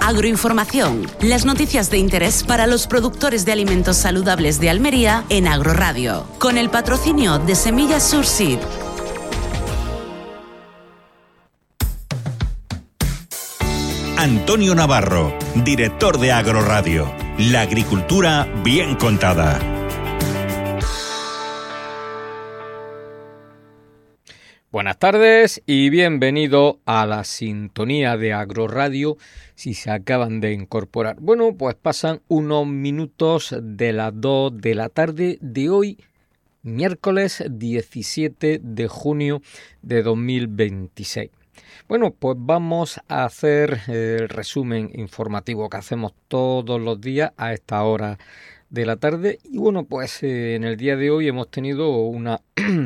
Agroinformación, las noticias de interés para los productores de alimentos saludables de Almería en Agroradio, con el patrocinio de Semillas Surseed. Antonio Navarro, director de Agroradio. La agricultura bien contada. Buenas tardes y bienvenido a la sintonía de Agroradio si se acaban de incorporar. Bueno, pues pasan unos minutos de las 2 de la tarde de hoy, miércoles 17 de junio de 2026. Bueno, pues vamos a hacer el resumen informativo que hacemos todos los días a esta hora de la tarde. Y bueno, pues en el día de hoy hemos tenido una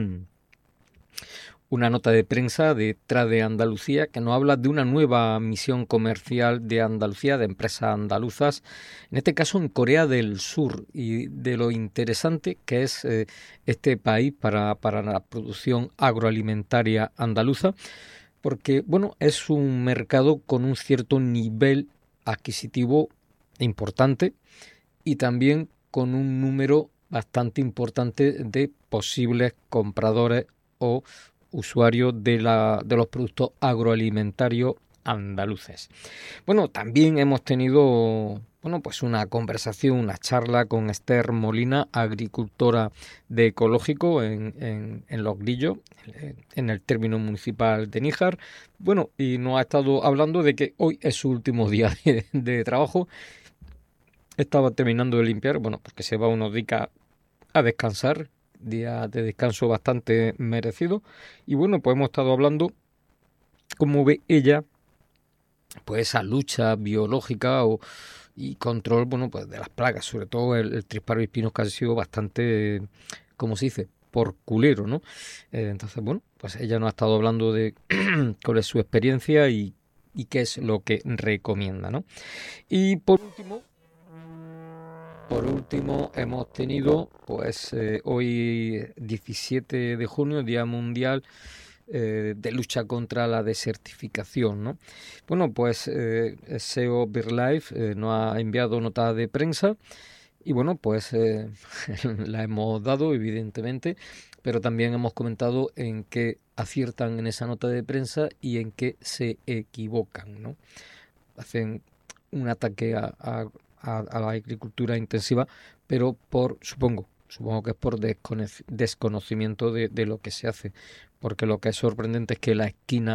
nota de prensa de Trade Andalucía que nos habla de una nueva misión comercial de Andalucía, de empresas andaluzas, en este caso en Corea del Sur, y de lo interesante que es este país para la producción agroalimentaria andaluza, porque bueno, es un mercado con un cierto nivel adquisitivo importante y también con un número bastante importante de posibles compradores o usuarios de los productos agroalimentarios andaluces. Bueno, también hemos tenido pues una conversación, una charla con Esther Molina, agricultora de Ecológico en Los Grillos, en el término municipal de Níjar. Bueno, y nos ha estado hablando de que hoy es su último día de trabajo. Estaba terminando de limpiar, porque se va unos días a descansar, día de descanso bastante merecido. Y bueno, pues hemos estado hablando cómo ve ella pues esa lucha biológica y control, pues de las plagas, sobre todo el trisparo y espinos, que ha sido bastante, como se dice, por culero, ¿no? Entonces, pues ella nos ha estado hablando de cuál es su experiencia y qué es lo que recomienda, ¿no? Y por último hemos tenido pues hoy 17 de junio, Día Mundial de lucha contra la desertificación, ¿no? Bueno, pues SEO BirdLife nos ha enviado nota de prensa y pues la hemos dado, evidentemente, pero también hemos comentado en qué aciertan en esa nota de prensa y en qué se equivocan, ¿no? Hacen un ataque a la agricultura intensiva, pero supongo que es por desconocimiento de lo que se hace, porque lo que es sorprendente es que la esquina